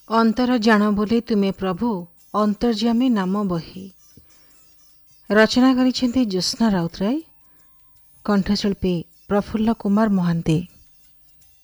अंतर जान बोले तुमे प्रभु अंतर्यामी नाम बही। रचना करिसेंती ज्योत्स्ना राउतराय, कंठशिल्पी प्रफुल्ल कुमार महांती।